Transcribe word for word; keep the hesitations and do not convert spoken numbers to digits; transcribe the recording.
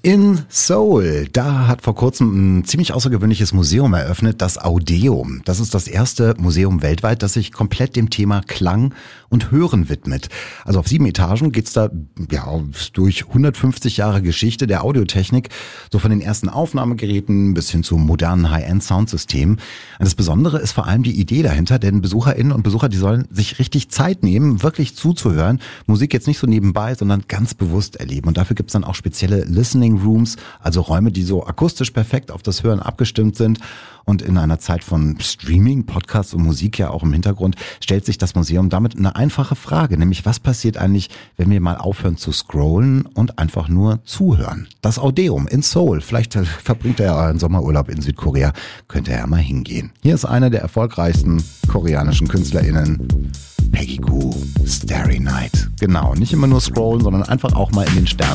In Seoul, da hat vor kurzem ein ziemlich außergewöhnliches Museum eröffnet, das Audeum. Das ist das erste Museum weltweit, das sich komplett dem Thema Klang und Hören widmet. Also auf sieben Etagen geht's da ja durch hundertfünfzig Jahre Geschichte der Audiotechnik, so von den ersten Aufnahmegeräten bis hin zu modernen High-End-Soundsystemen. Das Besondere ist vor allem die Idee dahinter, denn BesucherInnen und Besucher, die sollen sich richtig Zeit nehmen, wirklich zuzuhören, Musik jetzt nicht so nebenbei, sondern ganz bewusst erleben. Und dafür gibt's dann auch spezielle Listening Rooms, also Räume, die so akustisch perfekt auf das Hören abgestimmt sind. Und in einer Zeit von Streaming, Podcasts und Musik ja auch im Hintergrund, stellt sich das Museum damit eine einfache Frage, nämlich was passiert eigentlich, wenn wir mal aufhören zu scrollen und einfach nur zuhören? Das Audeum in Seoul, vielleicht verbringt er ja einen Sommerurlaub in Südkorea, könnte er ja mal hingehen. Hier ist eine der erfolgreichsten koreanischen KünstlerInnen, Peggy Gou, Starry Night. Genau, nicht immer nur scrollen, sondern einfach auch mal in den Sternen